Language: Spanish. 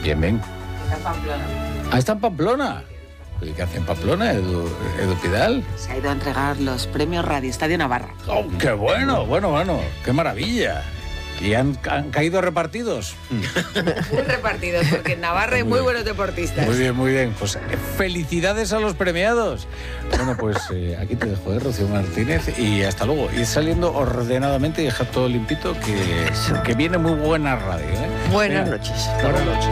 Bien, bien. Está en Pamplona. Ah, está en Pamplona. ¿Y qué hace en Pamplona, Edu Pidal? Se ha ido a entregar los premios Radio Estadio Navarra. ¡Oh, qué bueno! Bueno, qué maravilla. ¿Y han caído repartidos? Muy repartidos, porque en Navarra hay muy buenos deportistas. Muy bien. Pues felicidades a los premiados. Bueno, pues aquí te dejo, Rocío Martínez, y hasta luego. Ir saliendo ordenadamente y dejar todo limpito, que viene muy buena radio. Buenas noches. Buenas noches.